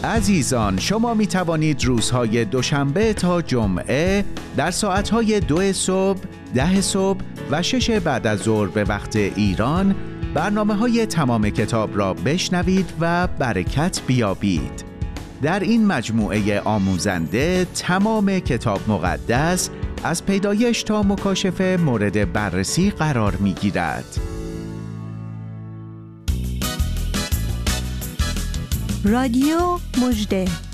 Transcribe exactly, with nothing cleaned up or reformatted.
عزیزان، شما می توانید روزهای دوشنبه تا جمعه در ساعتهای دو صبح، ده صبح و شش بعد از ظهر به وقت ایران برنامه های تمام کتاب را بشنوید و برکت بیابید. در این مجموعه آموزنده تمام کتاب مقدس از پیدایش تا مکاشفه مورد بررسی قرار می گیرد. رادیو مژده